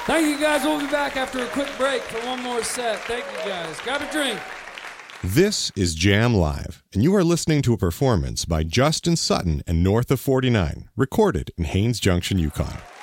Thank you, guys. We'll be back after a quick break for one more set. Thank you, guys. Grab a drink. This is Jam Live, and you are listening to a performance by Justin Sutton and North of 49, recorded in Haynes Junction, Yukon.